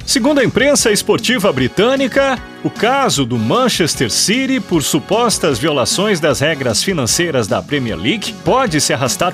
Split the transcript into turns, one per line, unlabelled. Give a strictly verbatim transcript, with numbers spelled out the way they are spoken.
Segundo a imprensa esportiva britânica, o caso do Manchester City por supostas violações das regras financeiras da Premier League pode se arrastar